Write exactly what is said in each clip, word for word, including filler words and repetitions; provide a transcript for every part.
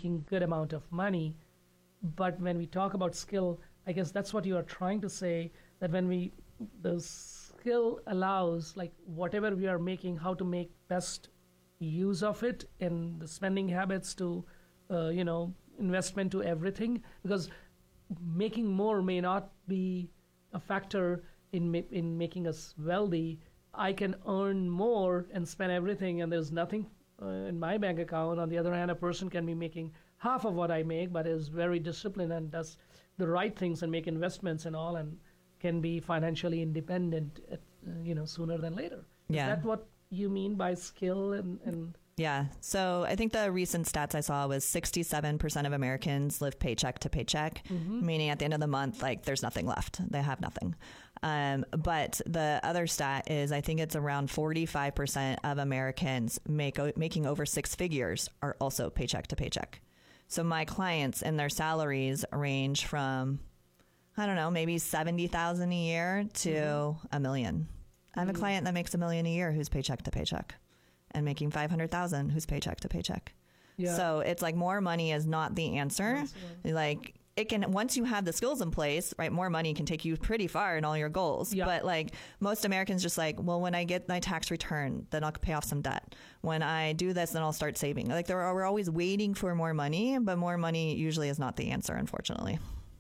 making good amount of money. But when we talk about skill, I guess that's what you are trying to say, that when we, the skill allows, like whatever we are making, how to make best use of it in the spending habits to, uh, you know, investment to everything. Because making more may not be a factor in ma- in making us wealthy. I can earn more and spend everything, and there's nothing uh, in my bank account. On the other hand, a person can be making half of what I make, but is very disciplined and does the right things and make investments and all, and can be financially independent, at, uh, you know, sooner than later. Yeah. Is that what you mean by skill and, and Yeah. So I think the recent stats I saw was sixty-seven percent of Americans live paycheck to paycheck, mm-hmm. meaning at the end of the month, like there's nothing left. They have nothing. Um, but the other stat is I think it's around forty-five percent of Americans make making over six figures are also paycheck to paycheck. So my clients and their salaries range from, I don't know, maybe seventy thousand dollars a year to mm-hmm. a million. I have mm-hmm. a client that makes a million a year who's paycheck to paycheck, and making five hundred thousand dollars who's paycheck to paycheck. Yeah. So it's like more money is not the answer. Yes, yeah. Like it can, once you have the skills in place, right, more money can take you pretty far in all your goals. Yeah. But like most Americans just like, well, when I get my tax return, then I'll pay off some debt. When I do this, then I'll start saving. Like there are, we're always waiting for more money, but more money usually is not the answer, unfortunately.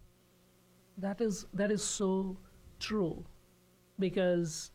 That is, that is so true, because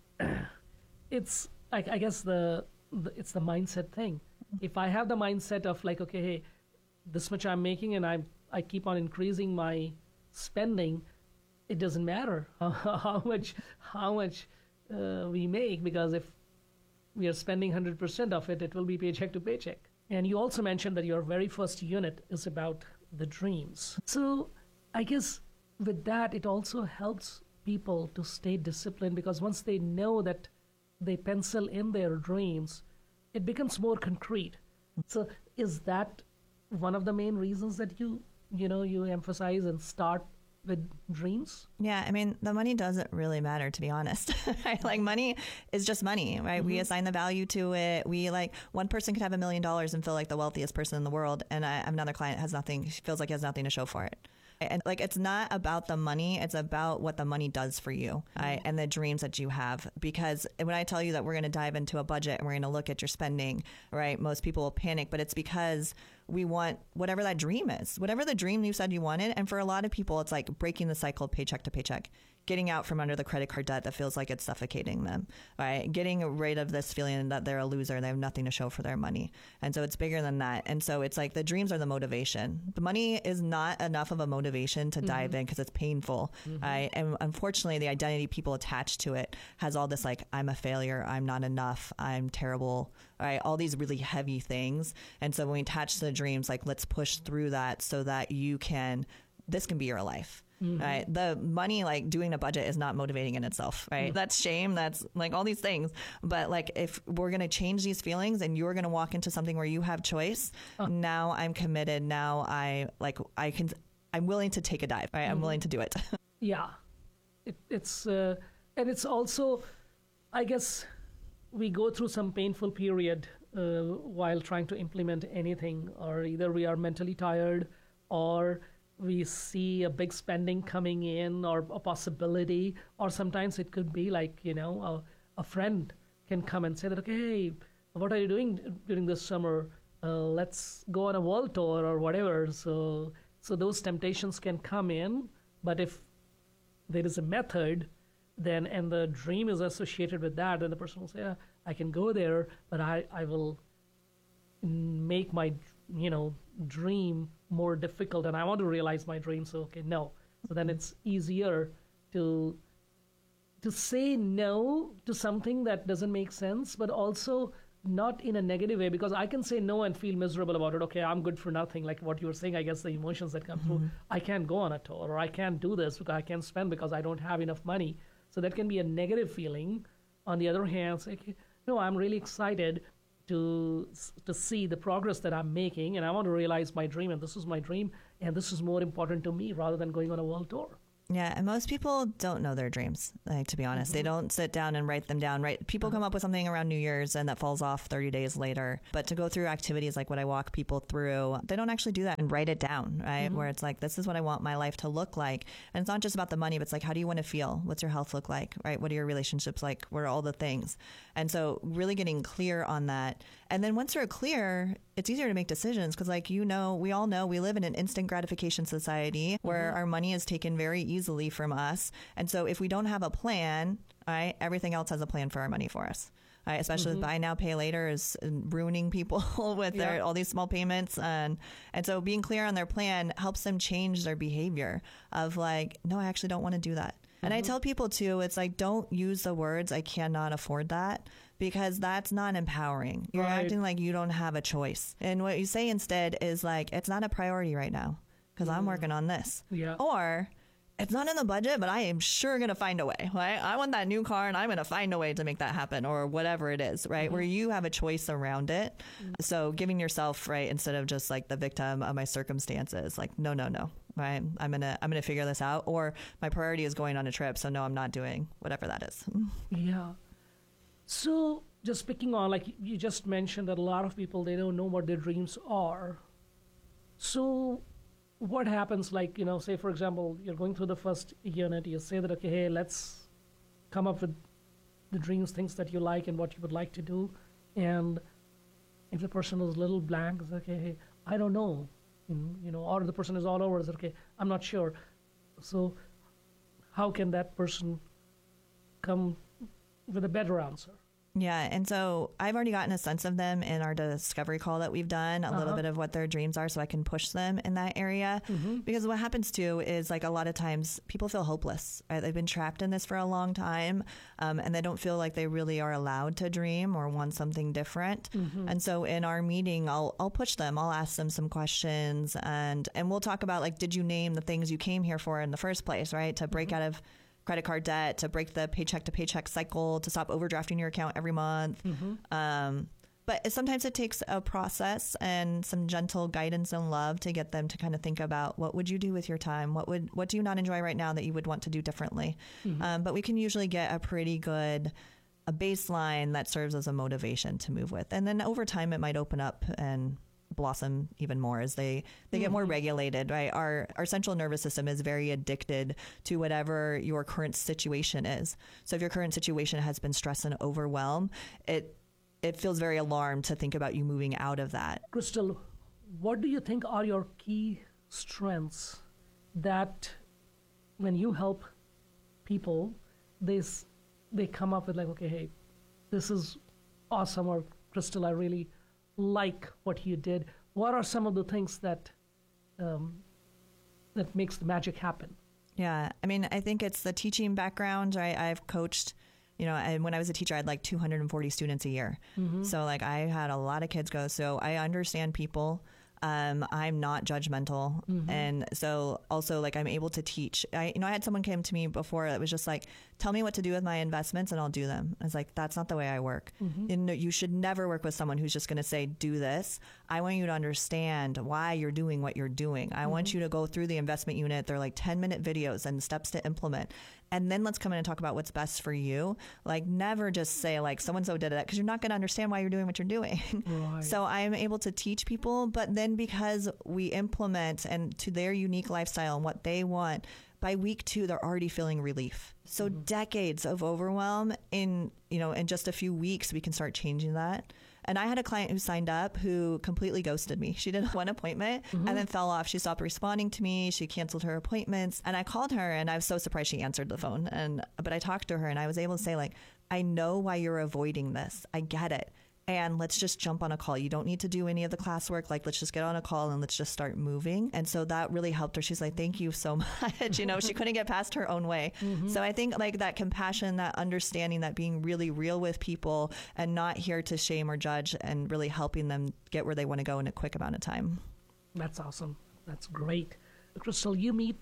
it's, I, I guess the, the, it's the mindset thing. If I have the mindset of like, okay, hey, this much I'm making and I I keep on increasing my spending, it doesn't matter how, how much how much uh, we make, because if we are spending one hundred percent of it, it will be paycheck to paycheck. And you also mentioned that your very first unit is about the dreams. So I guess with that, it also helps people to stay disciplined, because once they know that they pencil in their dreams, it becomes more concrete. So is that one of the main reasons that you, you know, you emphasize and start with dreams? Yeah, I mean, the money doesn't really matter, to be honest. Right? Like money is just money, right? Mm-hmm. We assign the value to it. We like, one person could have a million dollars and feel like the wealthiest person in the world. And I have another client has nothing, she feels like he has nothing to show for it. And like, it's not about the money. It's about what the money does for you, right? And the dreams that you have. Because when I tell you that we're going to dive into a budget and we're going to look at your spending, right? Most people will panic, but it's because we want whatever that dream is, whatever the dream you said you wanted. And for a lot of people, it's like breaking the cycle of paycheck to paycheck, getting out from under the credit card debt that feels like it's suffocating them, right? Getting rid of this feeling that they're a loser, they have nothing to show for their money. And so it's bigger than that. And so it's like the dreams are the motivation. The money is not enough of a motivation to mm-hmm. dive in because it's painful. Mm-hmm. Right? And unfortunately, the identity people attach to it has all this like, I'm a failure, I'm not enough, I'm terrible, right? All these really heavy things. And so when we attach to the dreams, like let's push through that so that you can, this can be your life. Mm-hmm. Right. The money, like doing a budget is not motivating in itself. Right. Mm-hmm. That's shame. That's like all these things. But like if we're going to change these feelings and you're going to walk into something where you have choice, oh. now I'm committed. Now I like I can I'm willing to take a dive. Right. Mm-hmm. I'm willing to do it. Yeah. It, it's uh, and it's also, I guess, we go through some painful period uh, while trying to implement anything, or either we are mentally tired or we see a big spending coming in or a possibility, or sometimes it could be like, you know, a, a friend can come and say that, okay, hey, what are you doing during this summer? Uh, let's go on a world tour or whatever. So, so those temptations can come in, but if there is a method, then, and the dream is associated with that, then the person will say, yeah, I can go there, but I, I will make my, you know, dream more difficult, and I want to realize my dream. So, okay, no. So then it's easier to to say no to something that doesn't make sense, but also not in a negative way, because I can say no and feel miserable about it. Okay, I'm good for nothing. Like what you were saying, I guess the emotions that come mm-hmm. through, I can't go on a tour, or I can't do this because I can't spend because I don't have enough money. So that can be a negative feeling. On the other hand, say, no, I'm really excited to to see the progress that I'm making, and I want to realize my dream, and this is my dream, and this is more important to me rather than going on a world tour. Yeah, and most people don't know their dreams, like, to be honest. Mm-hmm. They don't sit down and write them down, right? People come up with something around New Year's and that falls off thirty days later. But to go through activities like what I walk people through, they don't actually do that and write it down, right? Mm-hmm. Where it's like, this is what I want my life to look like. And it's not just about the money, but it's like, how do you want to feel? What's your health look like, right? What are your relationships like? What are all the things? And so really getting clear on that. And then once you're clear, it's easier to make decisions because, like, you know, we all know we live in an instant gratification society where mm-hmm. our money is taken very easily from us. And so if we don't have a plan, right, everything else has a plan for our money for us. Right? Especially mm-hmm. buy now, pay later is ruining people with yeah. their all these small payments. And, and so being clear on their plan helps them change their behavior of like, no, I actually don't want to do that. And mm-hmm. I tell people too, it's like, don't use the words, I cannot afford that, because that's not empowering. You're right. acting like you don't have a choice. And what you say instead is like, it's not a priority right now because mm. I'm working on this. Yeah. Or it's not in the budget, but I am sure going to find a way, right? I want that new car and I'm going to find a way to make that happen, or whatever it is, right? Mm-hmm. Where you have a choice around it. Mm-hmm. So giving yourself, right, instead of just like the victim of my circumstances, like, no, no, no, right? I'm going to, I'm going to figure this out. Or my priority is going on a trip. So no, I'm not doing whatever that is. Yeah. So just picking on, like you just mentioned that a lot of people, they don't know what their dreams are. So what happens, like, you know, say, for example, you're going through the first unit, you say that, okay, hey, let's come up with the dreams, things that you like and what you would like to do. And if the person is a little blank, it's okay, hey, I don't know, you know, or the person is all over, it's okay, I'm not sure. So how can that person come with a better answer? Yeah. And so I've already gotten a sense of them in our discovery call that we've done, a uh-huh. little bit of what their dreams are so I can push them in that area. Mm-hmm. Because what happens too is, like, a lot of times people feel hopeless, right? They've been trapped in this for a long time um, and they don't feel like they really are allowed to dream or want something different. Mm-hmm. And so in our meeting, I'll I'll push them. I'll ask them some questions and, and we'll talk about, like, did you name the things you came here for in the first place, right? To break mm-hmm. out of credit card debt, to break the paycheck to paycheck cycle, to stop overdrafting your account every month. Mm-hmm. Um, but sometimes it takes a process and some gentle guidance and love to get them to kind of think about, what would you do with your time? What would, what do you not enjoy right now that you would want to do differently? Mm-hmm. Um, but we can usually get a pretty good, a baseline that serves as a motivation to move with. And then over time, it might open up and blossom even more as they they get more regulated, right? Our our central nervous system is very addicted to whatever your current situation is. So if your current situation has been stress and overwhelm, it it feels very alarmed to think about you moving out of that. Crystal, what do you think are your key strengths that when you help people, they they come up with, like, okay, hey, this is awesome, or Crystal, I really like what you did. What are some of the things that um, that makes the magic happen? Yeah, I mean, I think it's the teaching background, right? I've coached, you know, and when I was a teacher, I had like two hundred forty students a year. Mm-hmm. So like I had a lot of kids go. So I understand people. Um, I'm not judgmental. Mm-hmm. And so also, like, I'm able to teach. I, you know, I had someone came to me before that was just like, tell me what to do with my investments and I'll do them. I was like, that's not the way I work. Mm-hmm. And you should never work with someone who's just going to say, do this. I want you to understand why you're doing what you're doing. I mm-hmm. want you to go through the investment unit. They're like ten minute videos and steps to implement. And then let's come in and talk about what's best for you. Like, never just say, like, so-and-so did that, because you're not going to understand why you're doing what you're doing. Right. So I'm able to teach people, but then because we implement and to their unique lifestyle and what they want, by week two, they're already feeling relief. So mm-hmm. decades of overwhelm in, you know, in just a few weeks, we can start changing that. And I had a client who signed up who completely ghosted me. She did one appointment mm-hmm. and then fell off. She stopped responding to me. She canceled her appointments. And I called her and I was so surprised she answered the phone. And but I talked to her and I was able to say, like, I know why you're avoiding this. I get it. And let's just jump on a call. You don't need to do any of the classwork. Like, let's just get on a call and let's just start moving. And so that really helped her. She's like, thank you so much. You know, she couldn't get past her own way. Mm-hmm. So I think, like, that compassion, that understanding, that being really real with people and not here to shame or judge, and really helping them get where they want to go in a quick amount of time. That's awesome. That's great. Crystal, you meet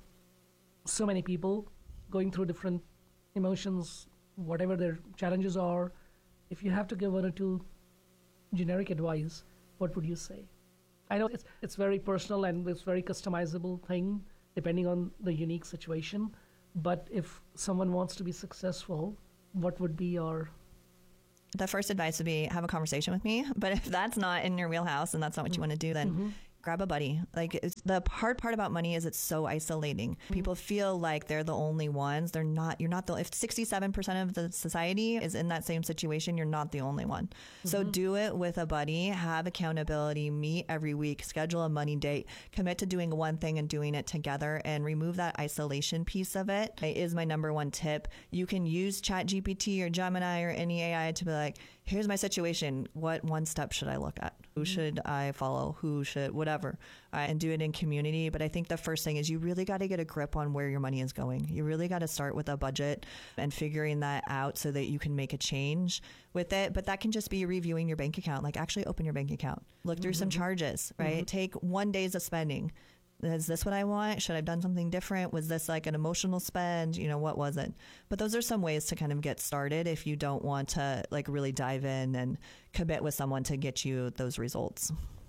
so many people going through different emotions, whatever their challenges are. If you have to give one or two generic advice, what would you say? I know it's it's very personal and it's very customizable thing depending on the unique situation, But if someone wants to be successful, what would be your... The first advice would be have a conversation with me. But if that's not in your wheelhouse and that's not what you want to do, then mm-hmm. grab a buddy. Like it's, the hard part about money is it's so isolating. Mm-hmm. People feel like they're the only ones. They're not. You're not the. If sixty-seven percent of the society is in that same situation, you're not the only one. Mm-hmm. So do it with a buddy. Have accountability. Meet every week. Schedule a money date. Commit to doing one thing and doing it together. And remove that isolation piece of it. It is my number one tip. You can use ChatGPT or Gemini or any A I to be like, here's my situation. What one step should I look at? Who should I follow? Who should, whatever, uh, and do it in community. But I think the first thing is you really got to get a grip on where your money is going. You really got to start with a budget and figuring that out so that you can make a change with it. But that can just be reviewing your bank account, like actually open your bank account, look through mm-hmm. some charges, right? Mm-hmm. Take one day's of spending. Is this what I want? Should I have done something different? Was this like an emotional spend? You know, what was it? But those are some ways to kind of get started if you don't want to like really dive in and commit with someone to get you those results.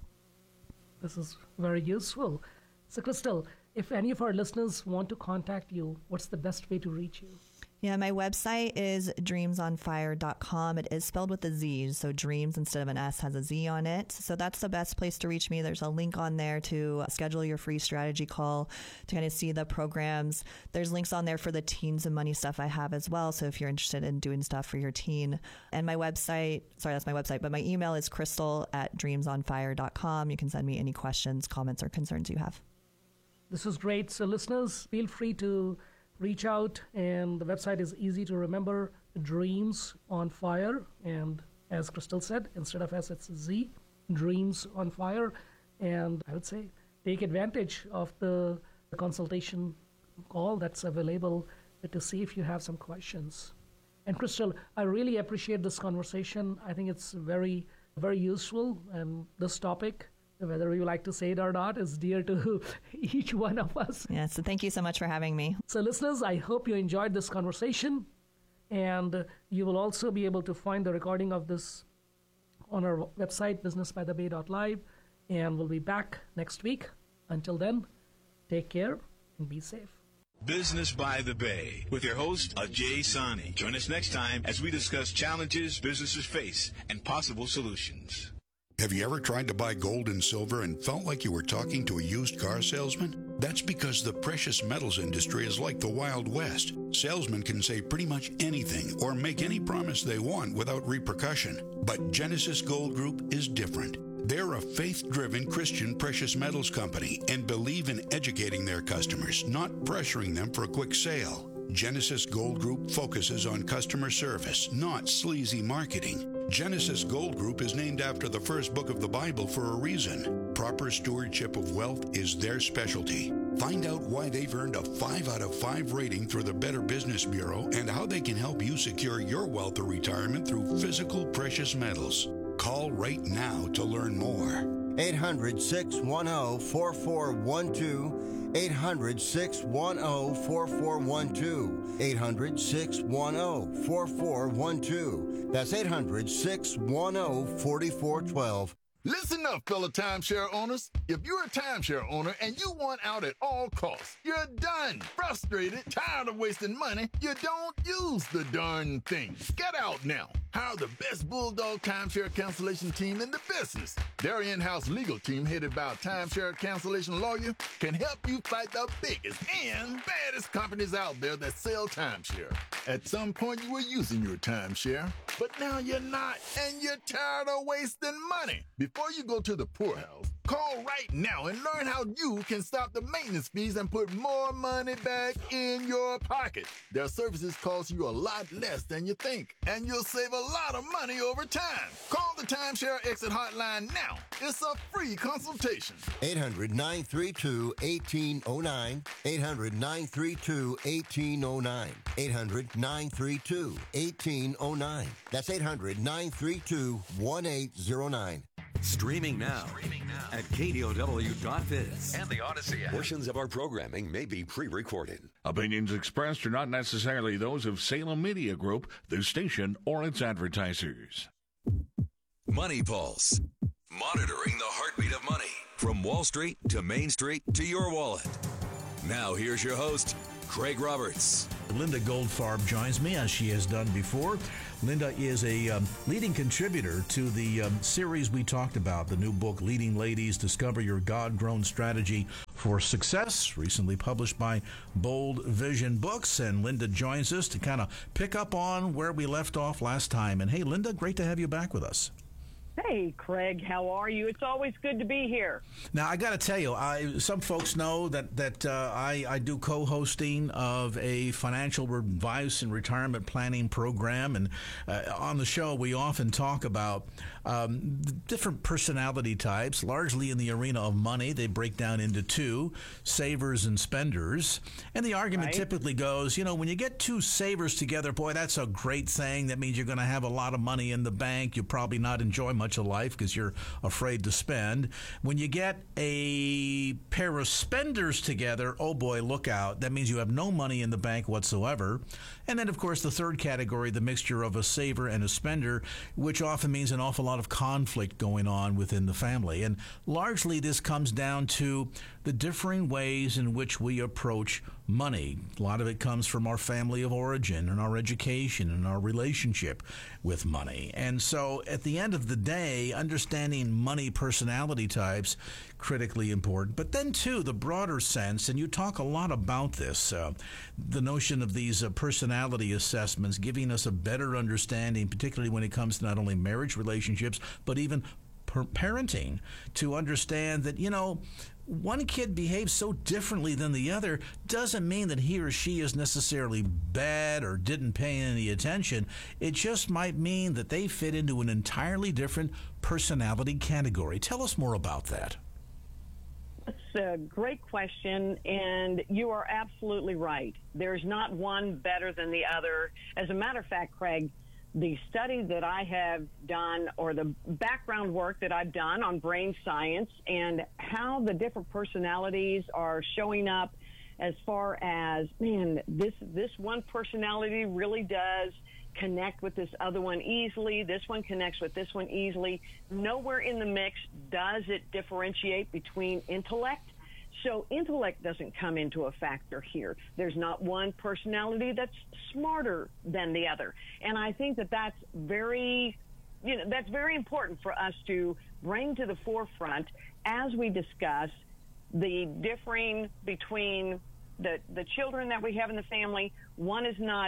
This is very useful. So Crystal, if any of our listeners want to contact you, what's the best way to reach you? Yeah, my website is dreams on fire dot com. It is spelled with a Z, so dreams instead of an S has a Z on it. So that's the best place to reach me. There's a link on there to schedule your free strategy call to kind of see the programs. There's links on there for the teens and money stuff I have as well. So if you're interested in doing stuff for your teen. And my website, sorry, that's my website, but my email is crystal at dreams on fire dot com. You can send me any questions, comments, or concerns you have. This was great. So listeners, feel free to reach out, and the website is easy to remember, Dreams on Fire, and as Crystal said, instead of S, it's Z, Dreams on Fire, and I would say take advantage of the, the consultation call that's available to see if you have some questions. And Crystal, I really appreciate this conversation. I think it's very, very useful, and this topic, whether we like to say it or not, is dear to each one of us. Yeah, so thank you so much for having me. So listeners, I hope you enjoyed this conversation, and you will also be able to find the recording of this on our website, business by the bay dot live, and we'll be back next week. Until then, take care and be safe. Business by the Bay with your host, Ajay Sani. Join us next time as we discuss challenges businesses face and possible solutions. Have you ever tried to buy gold and silver and felt like you were talking to a used car salesman? That's because the precious metals industry is like the Wild West. Salesmen can say pretty much anything or make any promise they want without repercussion. But Genesis Gold Group is different. They're a faith-driven Christian precious metals company and believe in educating their customers, not pressuring them for a quick sale. Genesis Gold Group focuses on customer service, not sleazy marketing. Genesis Gold Group is named after the first book of the Bible for a reason. Proper stewardship of wealth is their specialty. Find out why they've earned a five out of five rating through the Better Business Bureau and how they can help you secure your wealth or retirement through physical precious metals. Call right now to learn more. eight hundred, six one zero, four four one two. eight hundred, six one zero, four four one two. eight hundred, six one zero, four four one two. That's eight hundred, six one zero, four four one two. Listen up, fellow timeshare owners. If you're a timeshare owner and you want out at all costs, you're done, frustrated, tired of wasting money, you don't use the darn thing. Get out now. Hire the best Bulldog timeshare cancellation team in the business. Their in-house legal team, headed by a timeshare cancellation lawyer, can help you fight the biggest and baddest companies out there that sell timeshare. At some point, you were using your timeshare, but now you're not, and you're tired of wasting money. Before you go to the poorhouse, call right now and learn how you can stop the maintenance fees and put more money back in your pocket. Their services cost you a lot less than you think, and you'll save a lot of money over time. Call the Timeshare Exit Hotline now. It's a free consultation. eight hundred, nine three two, one eight zero nine. eight hundred, nine three two, one eight zero nine. eight hundred, nine three two, one eight zero nine. That's eight hundred, nine three two, one eight zero nine. Streaming now, Streaming now at K D O W dot biz and the Odyssey app. Portions of our programming may be pre-recorded. Opinions expressed are not necessarily those of Salem Media Group, the station, or its advertisers. Money Pulse. Monitoring the heartbeat of money. From Wall Street to Main Street to your wallet. Now here's your host, Craig Roberts. Linda Goldfarb joins me, as she has done before. Linda is a um, leading contributor to the um, series we talked about, the new book, Leading Ladies, Discover Your God-Grown Strategy for Success, recently published by Bold Vision Books. And Linda joins us to kind of pick up on where we left off last time. And hey, Linda, great to have you back with us. Hey, Craig, how are you? It's always good to be here. Now, I got to tell you, I, some folks know that, that uh, I, I do co-hosting of a financial advice and retirement planning program. And uh, on the show, we often talk about um, different personality types, largely in the arena of money. They break down into two, savers and spenders. And the argument Right. typically goes, you know, when you get two savers together, boy, that's a great thing. That means you're going to have a lot of money in the bank. You'll probably not enjoy much of life because you're afraid to spend. When you get a pair of spenders together, oh boy, look out. That means you have no money in the bank whatsoever. And then, of course, the third category, the mixture of a saver and a spender, which often means an awful lot of conflict going on within the family. And largely this comes down to the differing ways in which we approach money. A lot of it comes from our family of origin and our education and our relationship with money. And so at the end of the day, understanding money personality types, critically important. But then, too, the broader sense, and you talk a lot about this, uh, the notion of these uh, personality assessments giving us a better understanding, particularly when it comes to not only marriage relationships, but even per- parenting, to understand that, you know, one kid behaves so differently than the other doesn't mean that he or she is necessarily bad or didn't pay any attention. It just might mean that they fit into an entirely different personality category. Tell us more about that. That's a great question, and you are absolutely right. There's not one better than the other. As a matter of fact, Craig, the study that I have done, or the background work that I've done on brain science and how the different personalities are showing up, as far as, man, this this one personality really does connect with this other one easily. This one connects with this one easily. Nowhere in the mix does it differentiate between intellect. So intellect doesn't come into a factor here. There's not one personality that's smarter than the other. And I think that that's very, you know, that's very important for us to bring to the forefront as we discuss the differing between the, the children that we have in the family. One is not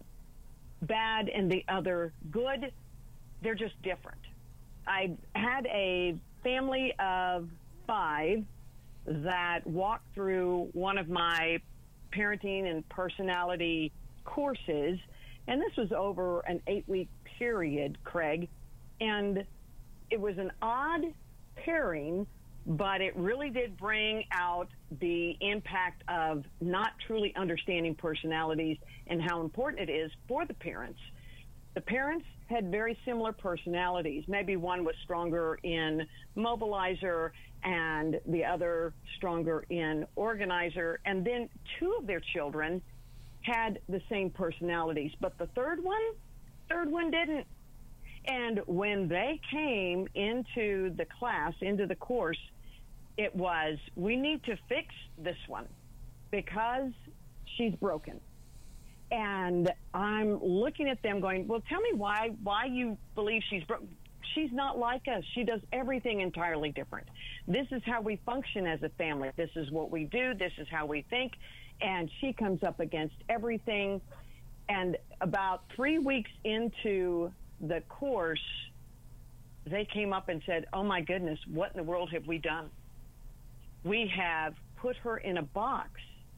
bad and the other good. They're just different. I had a family of five that walked through one of my parenting and personality courses, and this was over an eight-week period, Craig, and it was an odd pairing, but it really did bring out the impact of not truly understanding personalities and how important it is for the parents. The parents had very similar personalities. Maybe one was stronger in mobilizer and the other stronger in organizer. And then two of their children had the same personalities, but the third one, third one didn't. And when they came into the class, into the course, it was, we need to fix this one because she's broken. And I'm looking at them going, well, tell me why why you believe she's broken. She's not like us. She does everything entirely different. This is how we function as a family. This is what we do. This is how we think. And she comes up against everything. And about three weeks into the course, they came up and said, oh, my goodness, what in the world have we done? We have put her in a box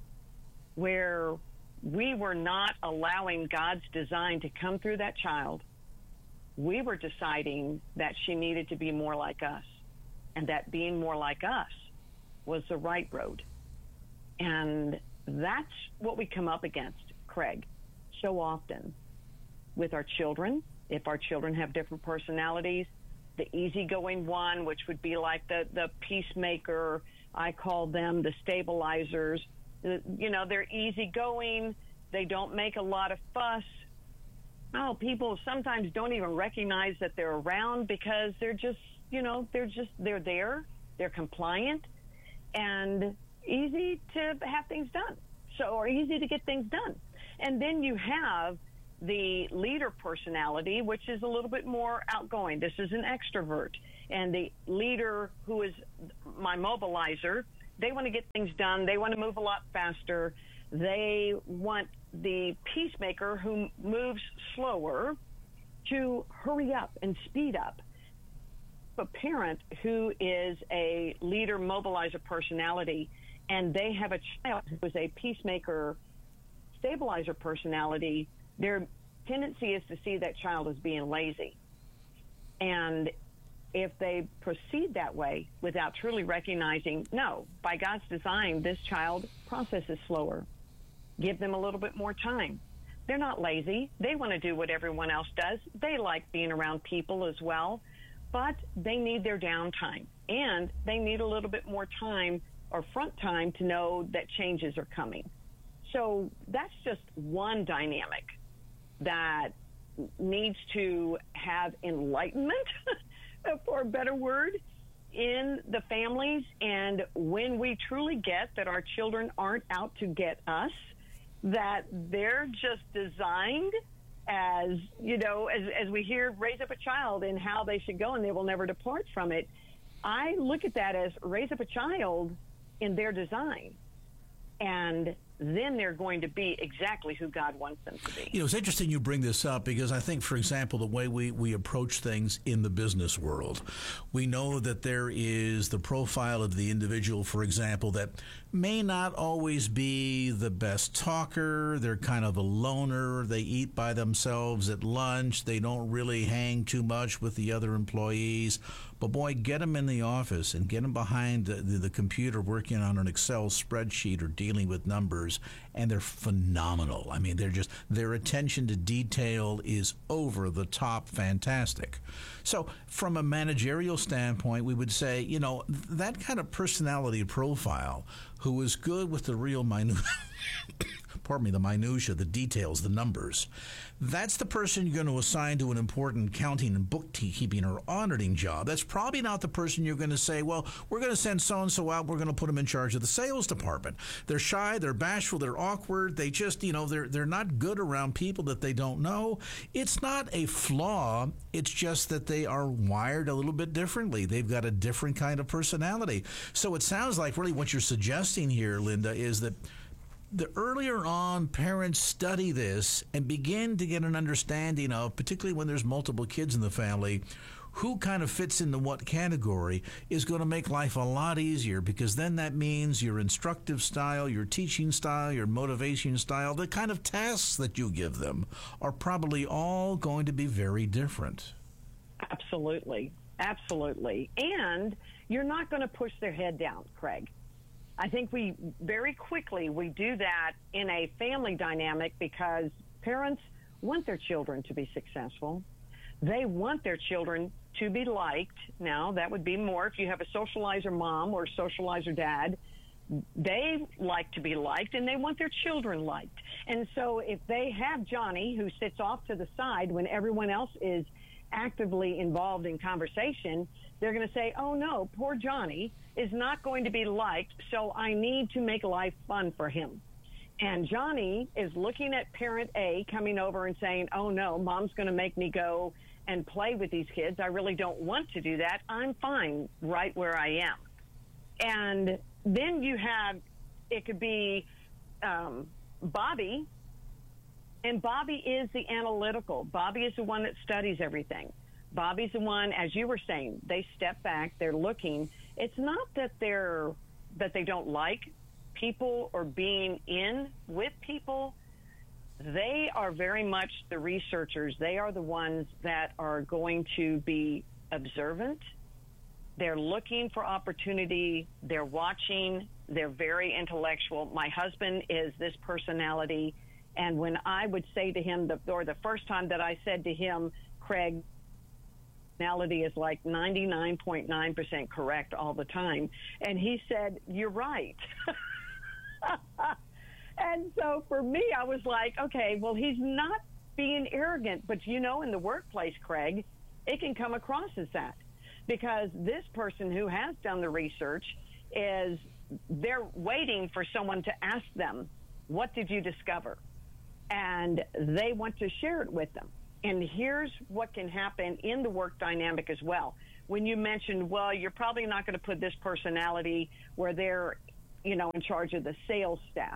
where we were not allowing God's design to come through that child. We were deciding that she needed to be more like us, and that being more like us was the right road. And that's what we come up against, Craig, so often with our children. If our children have different personalities, the easygoing one, which would be like the, the peacemaker, I call them the stabilizers. You know, they're easygoing. They don't make a lot of fuss. Oh, people sometimes don't even recognize that they're around because they're just, you know, they're just, they're there. They're compliant and easy to have things done. so or easy to get things done. And then you have the leader personality, which is a little bit more outgoing. This is an extrovert. And the leader, who is my mobilizer, they want to get things done. They want to move a lot faster. They want the peacemaker, who moves slower, to hurry up and speed up. A parent who is a leader mobilizer personality, and they have a child who is a peacemaker stabilizer personality, their tendency is to see that child as being lazy. And if they proceed that way without truly recognizing, no, by God's design, this child processes slower. Give them a little bit more time. They're not lazy. They want to do what everyone else does. They like being around people as well, but they need their downtime, and they need a little bit more time or front time to know that changes are coming. So that's just one dynamic that needs to have enlightenment, for a better word, in the families. And when we truly get that our children aren't out to get us, that they're just designed as, you know, as, as we hear, raise up a child and how they should go and they will never depart from it. I look at that as raise up a child in their design, and then they're going to be exactly who God wants them to be. You know, it's interesting you bring this up, because I think, for example, the way we, we approach things in the business world, we know that there is the profile of the individual, for example, that may not always be the best talker. They're kind of a loner. They eat by themselves at lunch. They don't really hang too much with the other employees. But boy, get them in the office and get them behind the, the, the computer working on an Excel spreadsheet or dealing with numbers, and they're phenomenal. I mean, they're just, their attention to detail is over the top fantastic. So from a managerial standpoint, we would say, you know, that kind of personality profile who is good with the real minute, pardon me, the minutia, the details, the numbers, that's the person you're going to assign to an important counting and bookkeeping or auditing job. That's probably not the person you're going to say, well, we're going to send so-and-so out, we're going to put them in charge of the sales department. They're shy, they're bashful, they're awkward, they just, you know, they're they're not good around people that they don't know. It's not a flaw, it's just that they are wired a little bit differently. They've got a different kind of personality. So it sounds like really what you're suggesting here, Linda, is that the earlier on parents study this and begin to get an understanding of, particularly when there's multiple kids in the family, who kind of fits into what category, is going to make life a lot easier, because then that means your instructive style, your teaching style, your motivation style, the kind of tasks that you give them are probably all going to be very different. Absolutely. Absolutely. And you're not going to push their head down, Craig. I think we very quickly, we do that in a family dynamic because parents want their children to be successful. They want their children to be liked. Now, that would be more if you have a socializer mom or socializer dad. They like to be liked, and they want their children liked. And so if they have Johnny, who sits off to the side when everyone else is actively involved in conversation, they're going to say, oh, no, poor Johnny is not going to be liked, so I need to make life fun for him. And Johnny is looking at parent A coming over and saying, oh, no, mom's going to make me go and play with these kids. I really don't want to do that. I'm fine right where I am. And then you have, it could be um, Bobby, and Bobby is the analytical. Bobby is the one that studies everything. Bobby's the one, as you were saying, they step back, they're looking. It's not that they're that they don't like people or being in with people. They are very much the researchers. They are the ones that are going to be observant. They're looking for opportunity. They're watching. They're very intellectual. My husband is this personality. And when I would say to him, the, or the first time that I said to him, Craig, personality is like ninety-nine point nine percent correct all the time. And he said, you're right. And so for me, I was like, okay, well, he's not being arrogant. But, you know, in the workplace, Craig, it can come across as that. Because this person who has done the research is, they're waiting for someone to ask them, What did you discover? And they want to share it with them. And here's what can happen in the work dynamic as well. When you mentioned, well, you're probably not going to put this personality where they're, you know, in charge of the sales staff.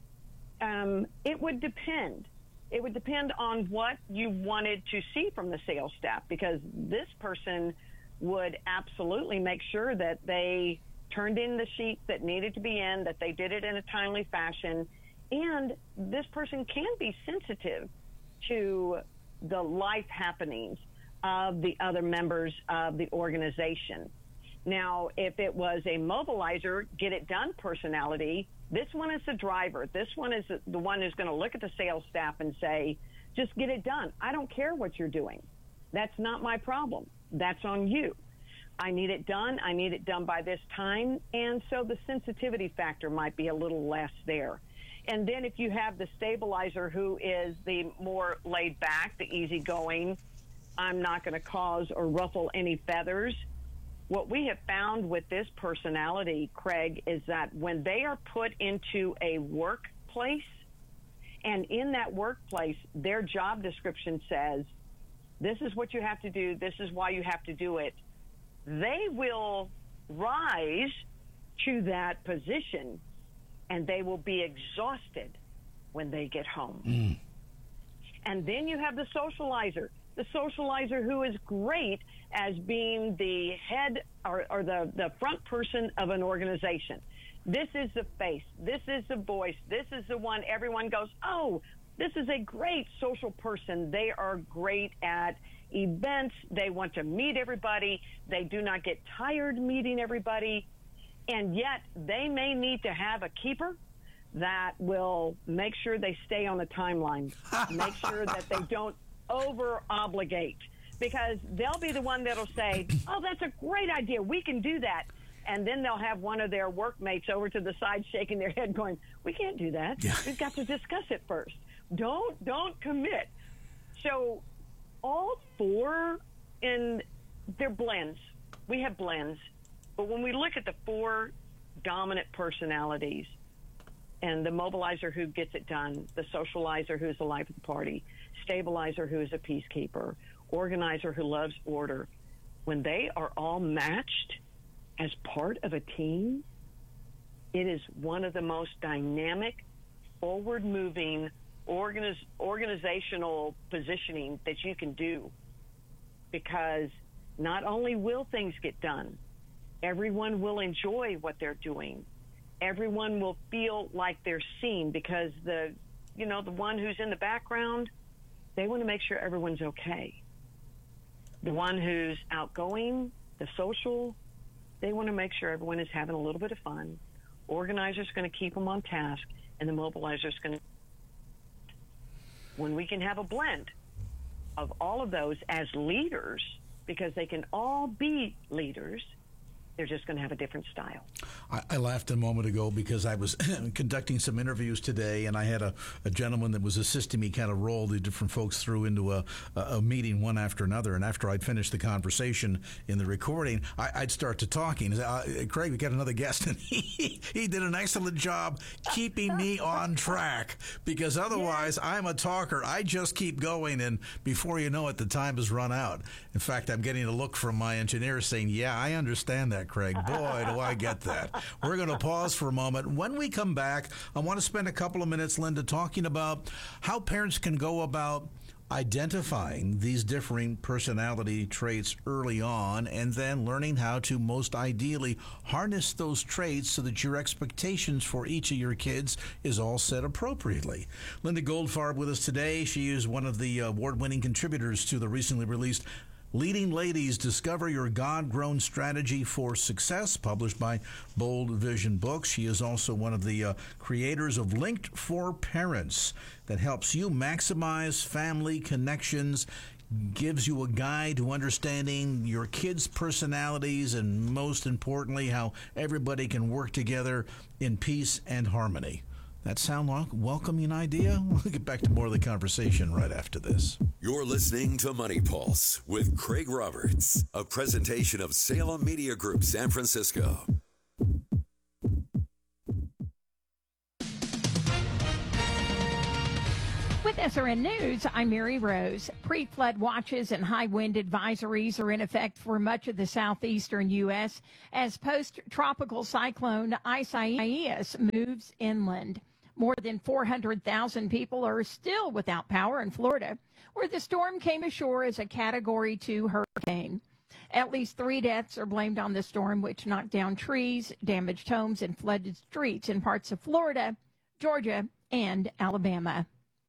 Um, it would depend. It would depend on what you wanted to see from the sales staff, because this person would absolutely make sure that they turned in the sheets that needed to be in, that they did it in a timely fashion, and this person can be sensitive to the life happenings of the other members of the organization. Now, if it was a mobilizer, get it done personality, this one is the driver. This one is the one who's going to look at the sales staff and say, just get it done. I don't care what you're doing. That's not my problem. That's on you. I need it done. I need it done by this time. And so the sensitivity factor might be a little less there. And then if you have the stabilizer, who is the more laid back, the easygoing, I'm not going to cause or ruffle any feathers. What we have found with this personality, Craig, is that when they are put into a workplace, and in that workplace, their job description says, this is what you have to do, this is why you have to do it, they will rise to that position, and they will be exhausted when they get home. Mm. And then you have the socializer. The socializer who is great as being the head or, or the, the front person of an organization. This is the face. This is the voice. This is the one everyone goes, oh, this is a great social person. They are great at events. They want to meet everybody. They do not get tired meeting everybody. And yet they may need to have a keeper that will make sure they stay on the timeline, make sure that they don't over-obligate, because they'll be the one that'll say, oh, that's a great idea, we can do that. And then they'll have one of their workmates over to the side shaking their head going, we can't do that. Yeah. We've got to discuss it first. Don't, don't commit. So all four, in they're blends. We have blends. But when we look at the four dominant personalities, and the mobilizer who gets it done, the socializer who's the life of the party, stabilizer who is a peacekeeper, organizer who loves order, when they are all matched as part of a team, it is one of the most dynamic, forward-moving organiz- organizational positioning that you can do, because not only will things get done, everyone will enjoy what they're doing. Everyone will feel like they're seen, because the, you know, the one who's in the background, they want to make sure everyone's okay. The one who's outgoing, the social, they want to make sure everyone is having a little bit of fun. Organizer's going to keep them on task, and the mobilizer's going to. When we can have a blend of all of those as leaders, because they can all be leaders, they're just going to have a different style. I, I laughed a moment ago because I was conducting some interviews today, and I had a, a gentleman that was assisting me kind of roll the different folks through into a, a, a meeting one after another. And after I'd finished the conversation in the recording, I, I'd start to talking. Uh, Craig, we got another guest, and he, he did an excellent job keeping me on track, because otherwise yeah. I'm a talker. I just keep going, and before you know it, the time has run out. In fact, I'm getting a look from my engineer saying, yeah, I understand that, Craig. Boy, do I get that. We're going to pause for a moment. When we come back, I want to spend a couple of minutes, Linda, talking about how parents can go about identifying these differing personality traits early on, and then learning how to most ideally harness those traits so that your expectations for each of your kids is all set appropriately. Linda Goldfarb with us today. She is one of the award-winning contributors to the recently released Leading Ladies, Discover Your God-Grown Strategy for Success, published by Bold Vision Books. She is also one of the uh, creators of Linked for Parents, that helps you maximize family connections, gives you a guide to understanding your kids' personalities, and most importantly, how everybody can work together in peace and harmony. That sound like a welcoming idea? We'll get back to more of the conversation right after this. You're listening to Money Pulse with Craig Roberts, a presentation of Salem Media Group San Francisco. With S R N News, I'm Mary Rose. Pre-flood watches and high wind advisories are in effect for much of the southeastern U S as post-tropical cyclone Isaias moves inland. More than four hundred thousand people are still without power in Florida, where the storm came ashore as a Category two hurricane. At least three deaths are blamed on the storm, which knocked down trees, damaged homes, and flooded streets in parts of Florida, Georgia, and Alabama.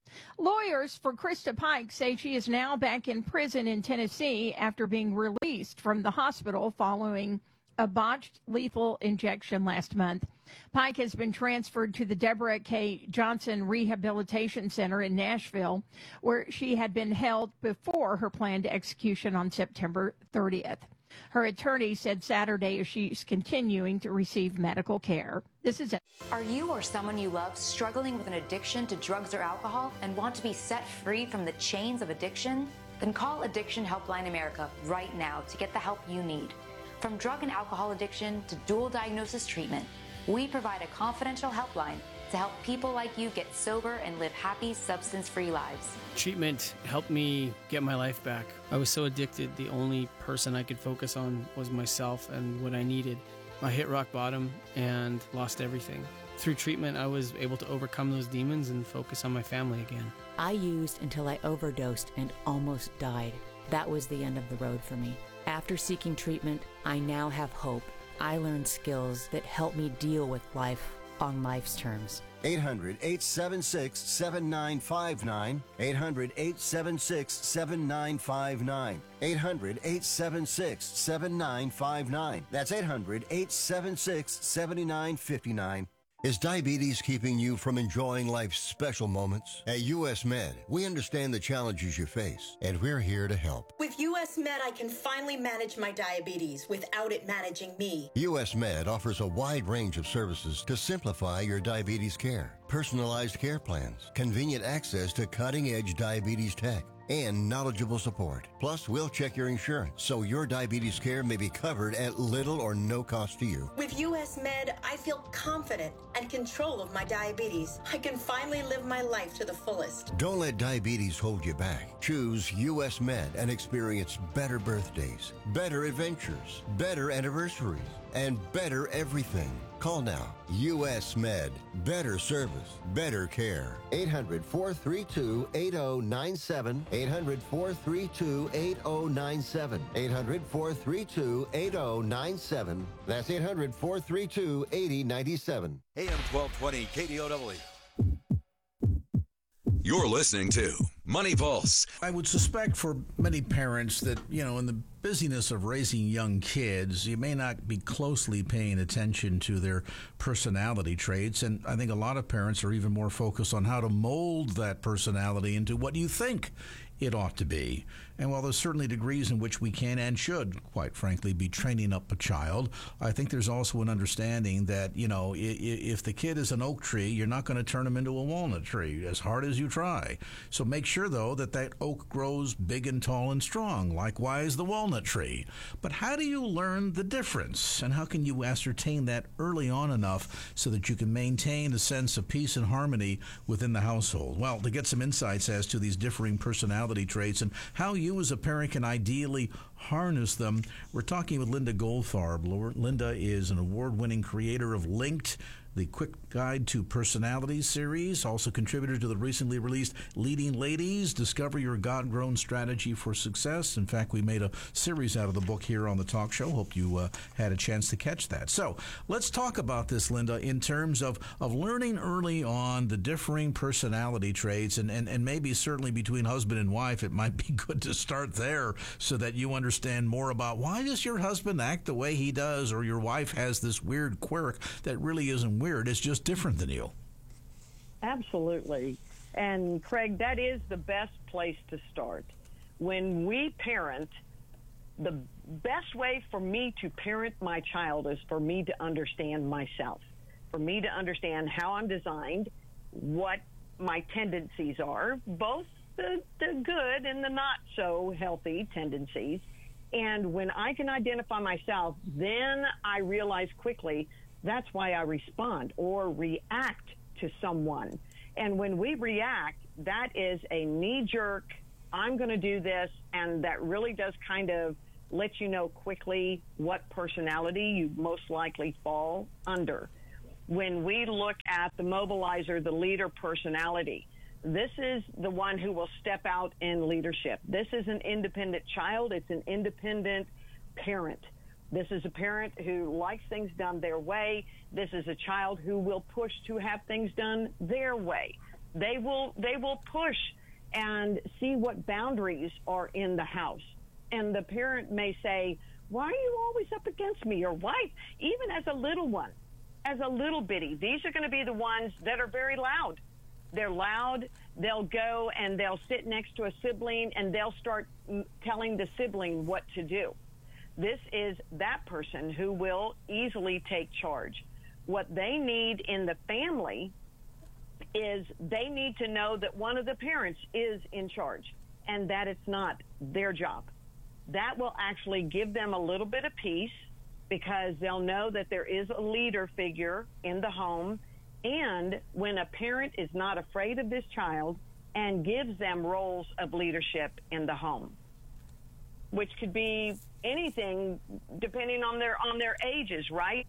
Lawyers for Krista Pike say she is now back in prison in Tennessee after being released from the hospital following a botched lethal injection last month. Pike has been transferred to the Deborah K. Johnson Rehabilitation Center in Nashville, where she had been held before her planned execution on September thirtieth. Her attorney said Saturday she's continuing to receive medical care. This is it. Are you or someone you love struggling with an addiction to drugs or alcohol and want to be set free from the chains of addiction? Then call Addiction Helpline America right now to get the help you need. From drug and alcohol addiction to dual diagnosis treatment, we provide a confidential helpline to help people like you get sober and live happy, substance-free lives. Treatment helped me get my life back. I was so addicted, the only person I could focus on was myself and what I needed. I hit rock bottom and lost everything. Through treatment, I was able to overcome those demons and focus on my family again. I used until I overdosed and almost died. That was the end of the road for me. After seeking treatment, I now have hope. I learned skills that help me deal with life on life's terms. eight hundred, eight seven six, seven nine five nine. eight hundred, eight seven six, seven nine five nine. eight hundred, eight seven six, seven nine five nine. That's eight hundred, eight seven six, seven nine five nine. Is diabetes keeping you from enjoying life's special moments? At U S Med, we understand the challenges you face, and we're here to help. With U S Med, I can finally manage my diabetes without it managing me. U S Med offers a wide range of services to simplify your diabetes care. Personalized care plans, convenient access to cutting-edge diabetes tech, and knowledgeable support. Plus, we'll check your insurance so your diabetes care may be covered at little or no cost to you. With U S Med, I feel confident and control of my diabetes. I can finally live my life to the fullest. Don't let diabetes hold you back. Choose U S Med and experience better birthdays, better adventures, better anniversaries, and better everything. Call now. U S Med. Better service. Better care. eight hundred, four three two, eight zero nine seven. eight hundred, four three two, eight zero nine seven. eight hundred, four three two, eight zero nine seven. That's eight hundred, four three two, eight zero nine seven. A M twelve twenty K D O W. You're listening to Money Pulse. I would suspect for many parents that, you know, in the busyness of raising young kids, you may not be closely paying attention to their personality traits. And I think a lot of parents are even more focused on how to mold that personality into what you think it ought to be. And while there's certainly degrees in which we can and should, quite frankly, be training up a child, I think there's also an understanding that, you know, if the kid is an oak tree, you're not going to turn him into a walnut tree, as hard as you try. So make sure, though, that that oak grows big and tall and strong. Likewise, the walnut tree. But how do you learn the difference? And how can you ascertain that early on enough so that you can maintain a sense of peace and harmony within the household? Well, to get some insights as to these differing personality traits and how you as a parent can ideally harness them, we're talking with Linda Goldfarb. Linda is an award-winning creator of Linked, the Quick Guide to Personality series, also contributor to the recently released Leading Ladies, Discover Your God-Grown Strategy for Success. In fact, we made a series out of the book here on the talk show. Hope you uh, had a chance to catch that. So let's talk about this, Linda, in terms of, of learning early on the differing personality traits, and, and, and maybe certainly between husband and wife, it might be good to start there so that you understand more about why does your husband act the way he does, or your wife has this weird quirk that really isn't weird, it's just different than you. Absolutely. And Craig, that is the best place to start. When we parent, the best way for me to parent my child is for me to understand myself, for me to understand how I'm designed, what my tendencies are, both the, the good and the not so healthy tendencies. And when I can identify myself, then I realize quickly that's why I respond or react to someone. And when we react, that is a knee-jerk, I'm going to do this, and that really does kind of let you know quickly what personality you most likely fall under. When we look at the mobilizer, the leader personality, this is the one who will step out in leadership. This is an independent child. It's an independent parent. This is a parent who likes things done their way. This is a child who will push to have things done their way. They will, they will push and see what boundaries are in the house. And the parent may say, why are you always up against me? Or why, even as a little one, as a little bitty, these are going to be the ones that are very loud. They're loud. They'll go and they'll sit next to a sibling and they'll start telling the sibling what to do. This is that person who will easily take charge. What they need in the family is they need to know that one of the parents is in charge and that it's not their job. That will actually give them a little bit of peace because they'll know that there is a leader figure in the home. And when a parent is not afraid of this child and gives them roles of leadership in the home, which could be anything depending on their on their ages, right?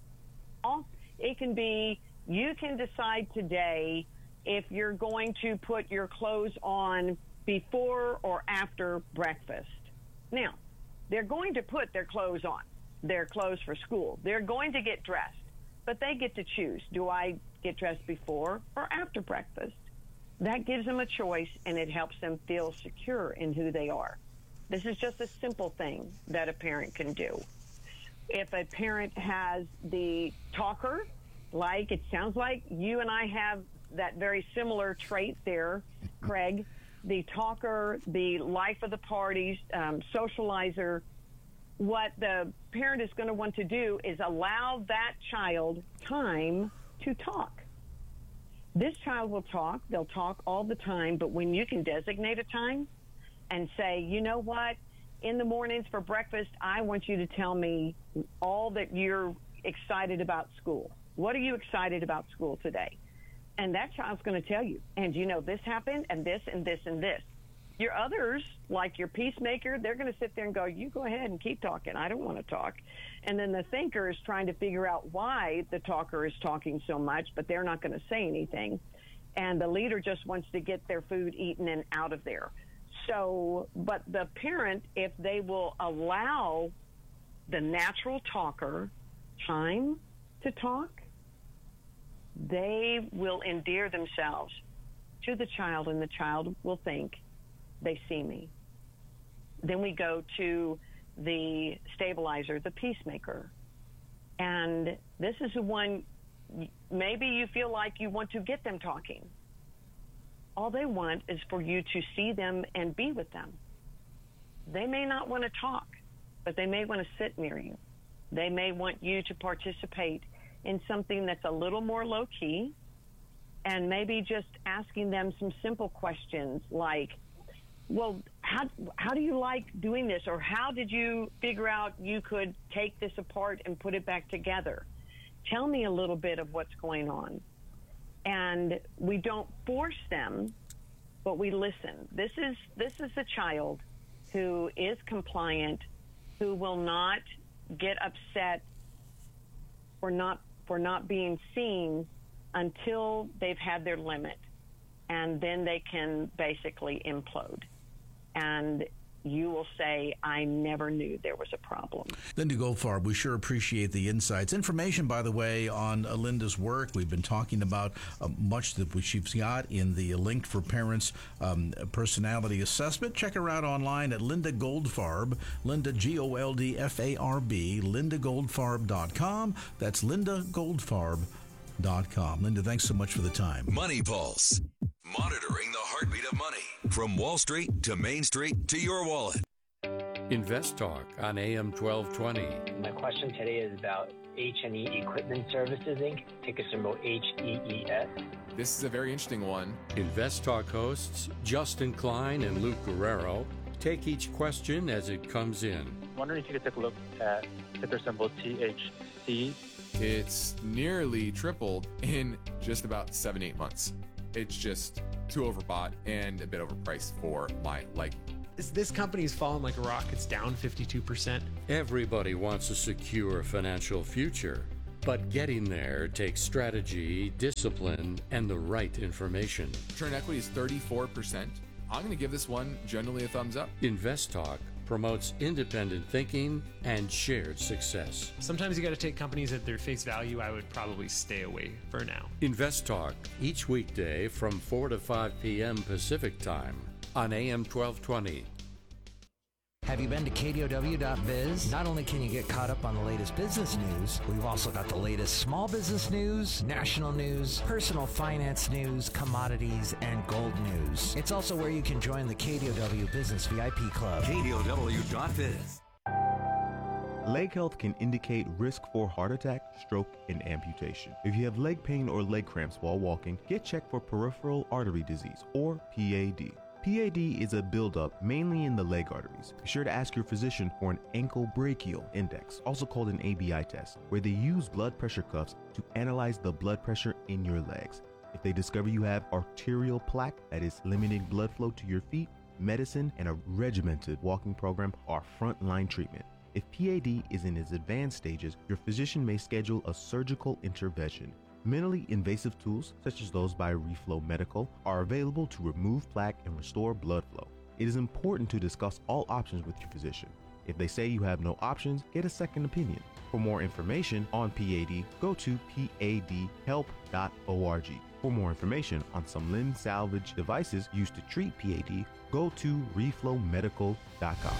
It can be, you can decide today if you're going to put your clothes on before or after breakfast. Now, they're going to put their clothes on, their clothes for school. They're going to get dressed, but they get to choose. Do I get dressed before or after breakfast? That gives them a choice, and it helps them feel secure in who they are. This is just a simple thing that a parent can do. If a parent has the talker, like it sounds like you and I have that very similar trait there, Craig, the talker, the life of the parties, um, socializer, what the parent is going to want to do is allow that child time to talk. This child will talk. They'll talk all the time, but when you can designate a time and say, you know what, in the mornings for breakfast, I want you to tell me all that you're excited about school. What are you excited about school today? And that child's going to tell you. And you know, this happened and this and this and this. Your others, like your peacemaker, they're going to sit there and go, you go ahead and keep talking. I don't want to talk. And then the thinker is trying to figure out why the talker is talking so much, but they're not going to say anything. And the leader just wants to get their food eaten and out of there. So, but the parent, if they will allow the natural talker time to talk, they will endear themselves to the child, and the child will think, they see me. Then we go to the stabilizer, the peacemaker. And this is the one, maybe you feel like you want to get them talking. All they want is for you to see them and be with them. They may not want to talk, but they may want to sit near you. They may want you to participate in something that's a little more low-key, and maybe just asking them some simple questions like, well, how how do you like doing this? Or how did you figure out you could take this apart and put it back together? Tell me a little bit of what's going on. And we don't force them, but we listen. This is this is a child who is compliant, who will not get upset for not for not being seen until they've had their limit, and then they can basically implode. And you will say, I never knew there was a problem. Linda Goldfarb, we sure appreciate the insights. Information, by the way, on uh, Linda's work. We've been talking about uh, much that she's got in the Linked for Parents um, personality assessment. Check her out online at Linda Goldfarb, Linda, G O L D F A R B, linda goldfarb dot com. That's linda goldfarb dot com. Linda, thanks so much for the time. Money Pulse. Monitoring the heartbeat of money. From Wall Street to Main Street to your wallet. Invest Talk on A M twelve twenty. My question today is about H and E Equipment Services, Incorporated. Ticker symbol H E E S. This is a very interesting one. Invest Talk hosts Justin Klein and Luke Guerrero take each question as it comes in. I'm wondering if you could take a look at ticker symbol T H C. It's nearly tripled in just about seven, eight months. It's just too overbought and a bit overpriced for my liking. This company's fallen like a rock. It's down fifty-two percent. Everybody wants a secure financial future, but getting there takes strategy, discipline, and the right information. Return equity is thirty-four percent. I'm going to give this one generally a thumbs up. InvestTalk promotes independent thinking and shared success. Sometimes you got to take companies at their face value. I would probably stay away for now. InvestTalk, each weekday from four to five p.m. Pacific Time on A M twelve twenty. Have you been to K D O W dot biz? Not only can you get caught up on the latest business news, we've also got the latest small business news, national news, personal finance news, commodities, and gold news. It's also where you can join the K D O W Business V I P Club. K D O W dot biz. Leg health can indicate risk for heart attack, stroke, and amputation. If you have leg pain or leg cramps while walking, get checked for peripheral artery disease, or P A D. P A D is a buildup mainly in the leg arteries. Be sure to ask your physician for an ankle brachial index, also called an A B I test, where they use blood pressure cuffs to analyze the blood pressure in your legs. If they discover you have arterial plaque that is limiting blood flow to your feet, medicine and a regimented walking program are frontline treatment. If P A D is in its advanced stages, your physician may schedule a surgical intervention. Minimally invasive tools, such as those by Reflow Medical, are available to remove plaque and restore blood flow. It is important to discuss all options with your physician. If they say you have no options, get a second opinion. For more information on P A D, go to P A D help dot org. For more information on some limb salvage devices used to treat P A D, go to reflow medical dot com.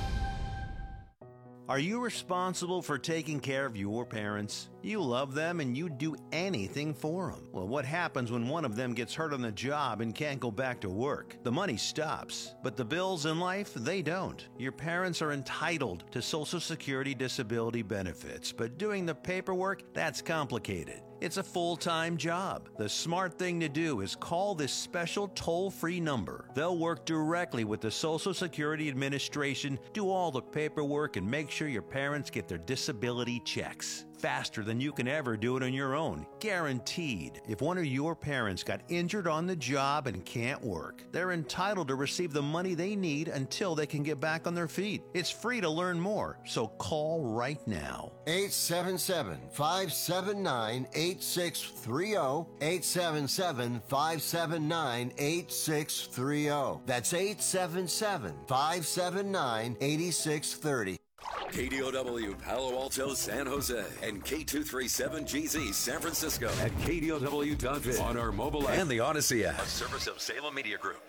Are you responsible for taking care of your parents? You love them and you'd do anything for them. Well, what happens when one of them gets hurt on the job and can't go back to work? The money stops, but the bills in life, they don't. Your parents are entitled to Social Security disability benefits, but doing the paperwork, that's complicated. It's a full-time job. The smart thing to do is call this special toll-free number. They'll work directly with the Social Security Administration, do all the paperwork, and make sure your parents get their disability checks. Faster than you can ever do it on your own. Guaranteed. If one of your parents got injured on the job and can't work, they're entitled to receive the money they need until they can get back on their feet. It's free to learn more, so call right now. eight seven seven, five seven nine, eight six three zero. eight seven seven, five seven nine, eight six three zero. That's eight seven seven, five seven nine, eight six three zero. K D O W Palo Alto, San Jose, and K two thirty-seven G Z San Francisco at K D O W dot biz on our mobile app and the Odyssey app, a service of Salem Media Group.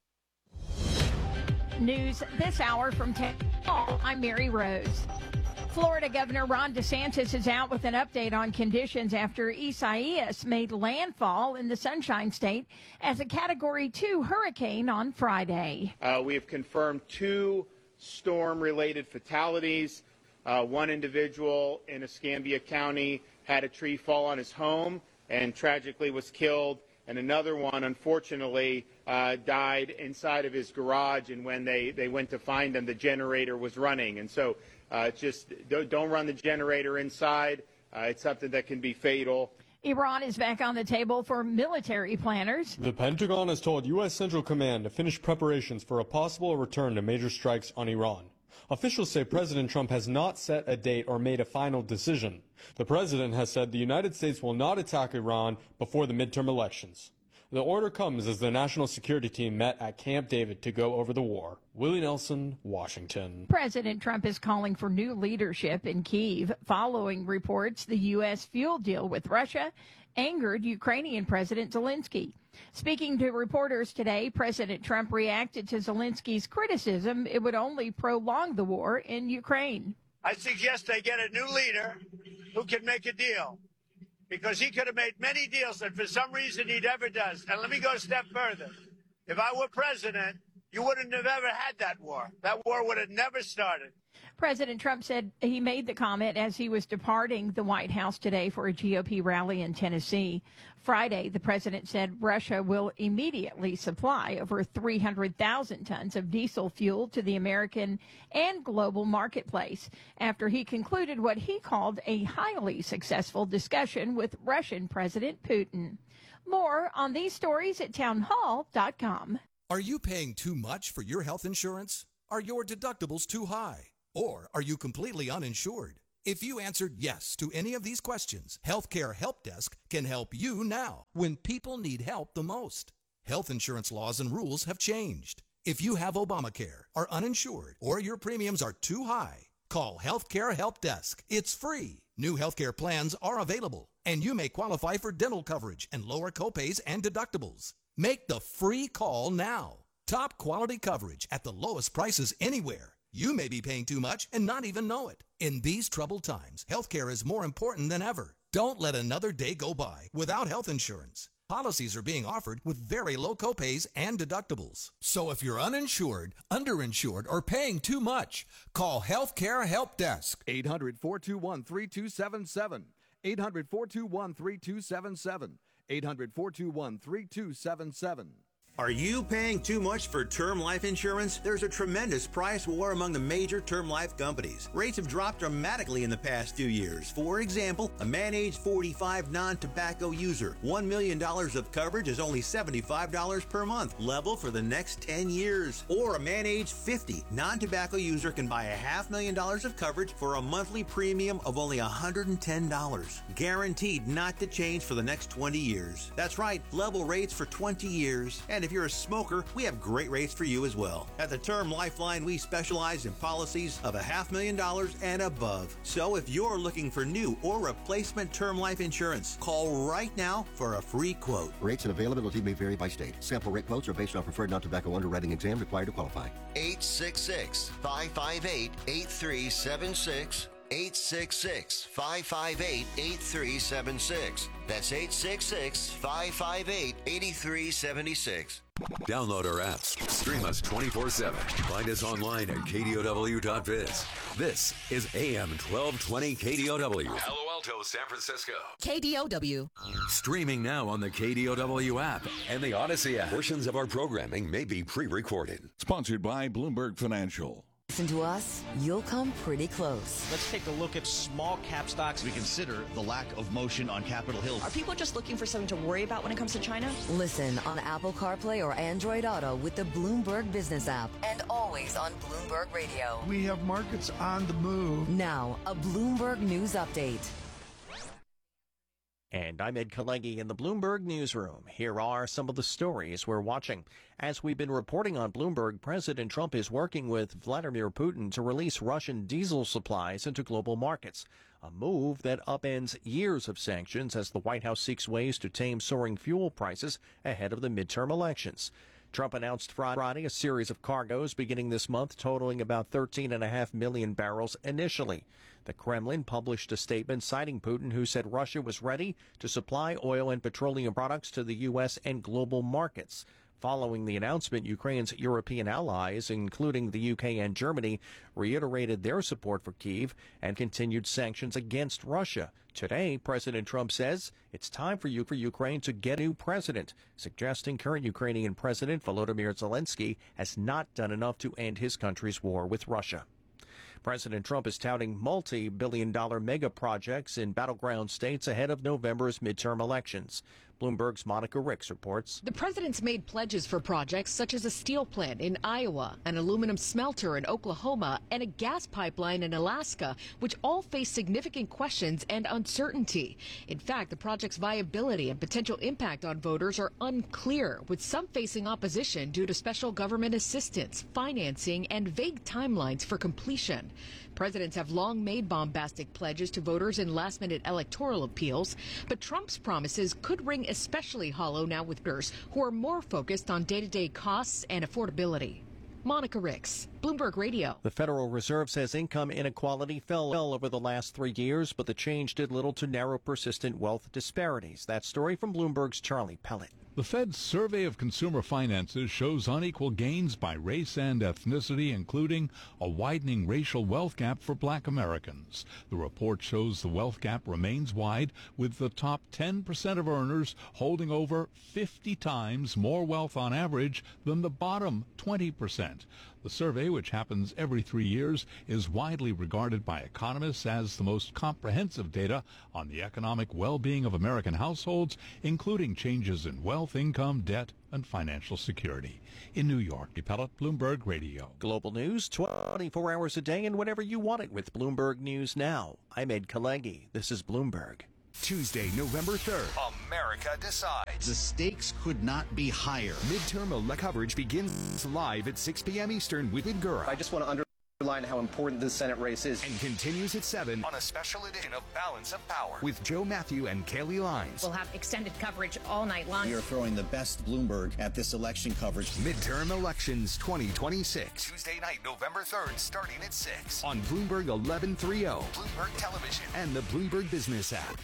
News this hour from ten. I'm Mary Rose. Florida Governor Ron DeSantis is out with an update on conditions after Isaias made landfall in the Sunshine State as a Category two hurricane on Friday. Uh, we have confirmed two storm-related fatalities. Uh, one individual in Escambia County had a tree fall on his home and tragically was killed, and another one, unfortunately, uh, died inside of his garage, and when they, they went to find him, the generator was running. And so uh, just don't, don't run the generator inside. Uh, it's something that can be fatal. Iran is back on the table for military planners. The Pentagon has told U S Central Command to finish preparations for a possible return to major strikes on Iran. Officials say President Trump has not set a date or made a final decision. The president has said the United States will not attack Iran before the midterm elections. The order comes as the National Security Team met at Camp David to go over the war. Willie Nelson, Washington. President Trump is calling for new leadership in Kyiv following reports the U S fuel deal with Russia angered Ukrainian President Zelensky. Speaking to reporters today, President Trump reacted to Zelensky's criticism it would only prolong the war in Ukraine. I suggest they get a new leader who can make a deal, because he could have made many deals that for some reason he never does. And let me go a step further. If I were president, you wouldn't have ever had that war. That war would have never started. President Trump said he made the comment as he was departing the White House today for a G O P rally in Tennessee. Friday, the president said Russia will immediately supply over three hundred thousand tons of diesel fuel to the American and global marketplace after he concluded what he called a highly successful discussion with Russian President Putin. More on these stories at townhall dot com. Are you paying too much for your health insurance? Are your deductibles too high? Or are you completely uninsured? If you answered yes to any of these questions, Healthcare Help Desk can help you now when people need help the most. Health insurance laws and rules have changed. If you have Obamacare, are uninsured, or your premiums are too high, call Healthcare Help Desk. It's free. New healthcare plans are available, and you may qualify for dental coverage and lower copays and deductibles. Make the free call now. Top quality coverage at the lowest prices anywhere. You may be paying too much and not even know it. In these troubled times, healthcare is more important than ever. Don't let another day go by without health insurance. Policies are being offered with very low copays and deductibles. So if you're uninsured, underinsured, or paying too much, call Healthcare Help Desk. eight hundred, four two one, three two seven seven. eight hundred, four two one, three two seven seven. eight hundred, four two one, three two seven seven. Are you paying too much for term life insurance? There's a tremendous price war among the major term life companies. Rates have dropped dramatically in the past few years. For example, a man age forty-five non-tobacco user, one million dollars of coverage is only seventy-five dollars per month, level for the next ten years. Or a man age fifty non-tobacco user can buy a half million dollars of coverage for a monthly premium of only one hundred ten dollars. Guaranteed not to change for the next twenty years. That's right, level rates for twenty years. And if you're a smoker, we have great rates for you as well. At the Term Lifeline, we specialize in policies of a half million dollars and above. So if you're looking for new or replacement term life insurance, call right now for a free quote. Rates and availability may vary by state. Sample rate quotes are based on preferred non-tobacco underwriting exam required to qualify. eight six six, five five eight, eight three seven six. eight six six, five five eight, eight three seven six. That's eight six six, five five eight, eight three seven six. Download our apps. Stream us twenty-four seven. Find us online at K D O W dot biz. This is A M twelve twenty K D O W. Palo Alto, San Francisco. K D O W. Streaming now on the K D O W app and the Odyssey app. Portions of our programming may be pre-recorded. Sponsored by Bloomberg Financial. Listen to us, you'll come pretty close. Let's take a look at small cap stocks. We consider the lack of motion on Capitol Hill. Are people just looking for something to worry about when it comes to China? Listen on Apple CarPlay or Android Auto with the Bloomberg Business app and always on Bloomberg Radio. We have markets on the move. Now, a Bloomberg News Update. And I'm Ed Kalegi in the Bloomberg Newsroom. Here are some of the stories we're watching. As we've been reporting on Bloomberg, President Trump is working with Vladimir Putin to release Russian diesel supplies into global markets, a move that upends years of sanctions as the White House seeks ways to tame soaring fuel prices ahead of the midterm elections. Trump announced Friday a series of cargoes beginning this month totaling about thirteen point five million barrels initially. The Kremlin published a statement citing Putin, who said Russia was ready to supply oil and petroleum products to the U S and global markets. Following the announcement, Ukraine's European allies, including the U K and Germany, reiterated their support for Kyiv and continued sanctions against Russia. Today, President Trump says it's time for, you, for Ukraine to get a new president, suggesting current Ukrainian President Volodymyr Zelensky has not done enough to end his country's war with Russia. President Trump is touting multi-billion dollar mega projects in battleground states ahead of November's midterm elections. Bloomberg's Monica Ricks reports. The president's made pledges for projects such as a steel plant in Iowa, an aluminum smelter in Oklahoma, and a gas pipeline in Alaska, which all face significant questions and uncertainty. In fact, the project's viability and potential impact on voters are unclear, with some facing opposition due to special government assistance, financing, and vague timelines for completion. Presidents have long made bombastic pledges to voters in last-minute electoral appeals, but Trump's promises could ring especially hollow now with voters who are more focused on day-to-day costs and affordability. Monica Ricks, Bloomberg Radio. The Federal Reserve says income inequality fell over the last three years, but the change did little to narrow persistent wealth disparities. That story from Bloomberg's Charlie Pellet. The Fed's survey of consumer finances shows unequal gains by race and ethnicity, including a widening racial wealth gap for black Americans. The report shows the wealth gap remains wide, with the top ten percent of earners holding over fifty times more wealth on average than the bottom twenty percent. The survey, which happens every three years, is widely regarded by economists as the most comprehensive data on the economic well-being of American households, including changes in wealth, income, debt, and financial security. In New York, Pellet, Bloomberg Radio. Global news twenty-four hours a day and whenever you want it with Bloomberg News Now. I'm Ed Kalegi. This is Bloomberg. Tuesday, November third. America decides. The stakes could not be higher. Midterm elect coverage begins live at six p.m. Eastern with Ed Gura. I just want to underline how important this Senate race is. And continues at seven on a special edition of Balance of Power with Joe Matthew and Kaylee Lines. We'll have extended coverage all night long. We are throwing the best Bloomberg at this election coverage. Midterm elections twenty twenty-six. Tuesday night, November third, starting at six. On Bloomberg eleven thirty. Bloomberg Television. And the Bloomberg Business app.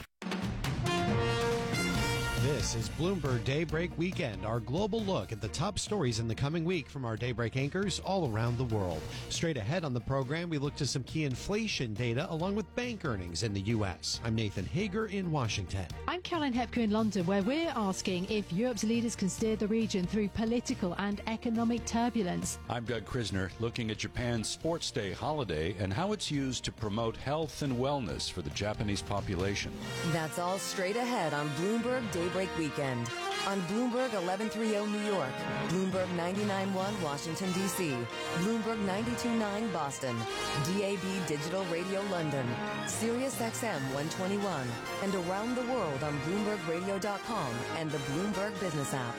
This is Bloomberg Daybreak Weekend, our global look at the top stories in the coming week from our Daybreak anchors all around the world. Straight ahead on the program, we look to some key inflation data along with bank earnings in the U S. I'm Nathan Hager in Washington. I'm Caroline Hepker in London, where we're asking if Europe's leaders can steer the region through political and economic turbulence. I'm Doug Krisner, looking at Japan's Sports Day holiday and how it's used to promote health and wellness for the Japanese population. That's all straight ahead on Bloomberg Daybreak Weekend. On Bloomberg eleven thirty New York, Bloomberg ninety-nine point one Washington, D C, Bloomberg ninety-two point nine Boston, D A B Digital Radio London, Sirius X M one twenty-one, and around the world on Bloomberg Radio dot com and the Bloomberg Business app.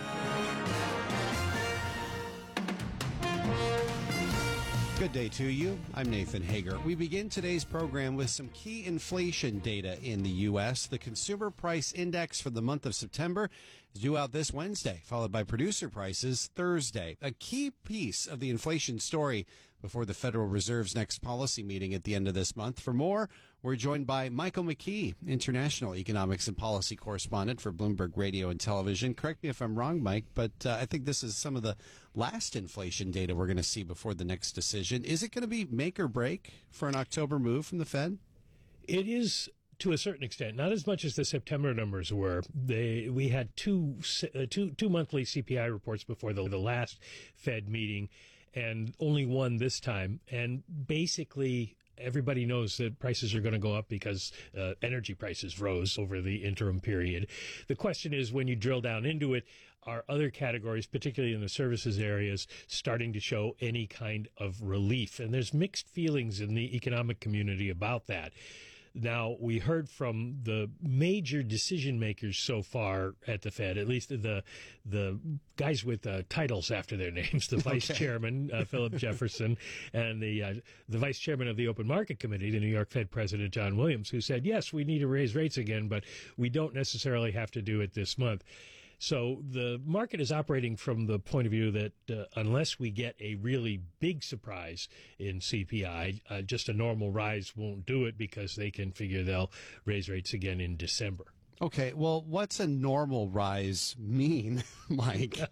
Good day to you. I'm Nathan Hager. We begin today's program with some key inflation data in the U S. The Consumer Price Index for the month of September is due out this Wednesday, followed by producer prices Thursday. A key piece of the inflation story before the Federal Reserve's next policy meeting at the end of this month. For more, we're joined by Michael McKee, international economics and policy correspondent for Bloomberg Radio and Television. Correct me if I'm wrong, Mike, but uh, I think this is some of the last inflation data we're going to see before the next decision. Is it going to be make or break for an October move from the Fed? It is, to a certain extent, not as much as the September numbers were. They we had two uh, two two monthly C P I reports before the, the last Fed meeting, and only one this time. And basically, everybody knows that prices are going to go up because uh, energy prices rose over the interim period. The question is, when you drill down into it, are other categories, particularly in the services areas, starting to show any kind of relief? And there's mixed feelings in the economic community about that. Now, we heard from the major decision makers so far at the Fed, at least the the guys with uh, titles after their names, the vice okay. chairman, uh, Philip Jefferson, and the uh, the vice chairman of the Open Market Committee, the New York Fed President John Williams, who said, yes, we need to raise rates again, but we don't necessarily have to do it this month. So the market is operating from the point of view that uh, unless we get a really big surprise in C P I, uh, just a normal rise won't do it because they can figure they'll raise rates again in December. Okay, well, what's a normal rise mean, Mike?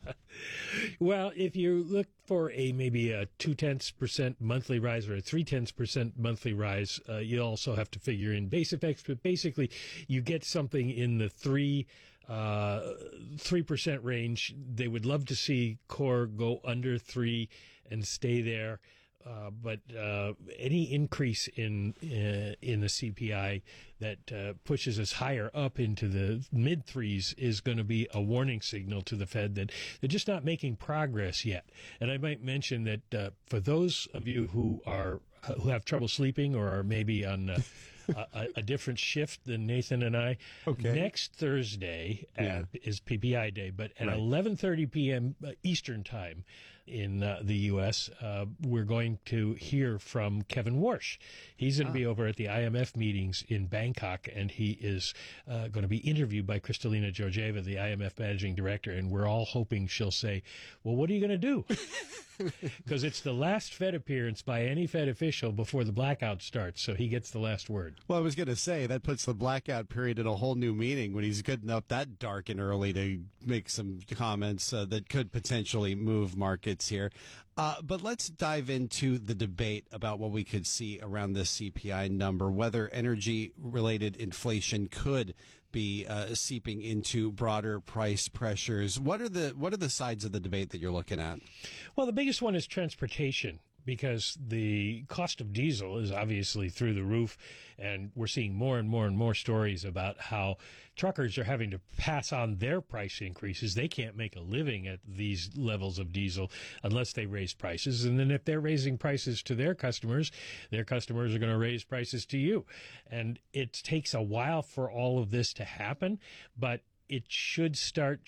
Well, if you look for a maybe a two-tenths percent monthly rise or a three-tenths percent monthly rise, uh, you also have to figure in base effects. But basically, you get something in the three uh, three percent range. They would love to see core go under three and stay there. Uh, but uh, any increase in uh, in the C P I that uh, pushes us higher up into the mid threes is going to be a warning signal to the Fed that they're just not making progress yet. And I might mention that uh, for those of you who are uh, who have trouble sleeping or are maybe on uh, a, a different shift than Nathan and I, okay. next Thursday yeah. uh, is P P I day, but at right. eleven thirty p.m. Eastern time, in uh, the U S, uh, we're going to hear from Kevin Warsh. He's going to be over at the I M F meetings in Bangkok, and he is uh, going to be interviewed by Kristalina Georgieva, the I M F managing director, and we're all hoping she'll say, well, what are you going to do? Because it's the last Fed appearance by any Fed official before the blackout starts, so he gets the last word. Well, I was going to say, that puts the blackout period in a whole new meaning when he's good enough that dark and early to make some comments uh, that could potentially move markets here. Uh, but let's dive into the debate about what we could see around this C P I number, whether energy-related inflation could be uh, seeping into broader price pressures. What are the what are the sides of the debate that you're looking at? Well, the biggest one is transportation, because the cost of diesel is obviously through the roof, and we're seeing more and more and more stories about how truckers are having to pass on their price increases. They can't make a living at these levels of diesel unless they raise prices. And then if they're raising prices to their customers, their customers are going to raise prices to you. And it takes a while for all of this to happen, but it should start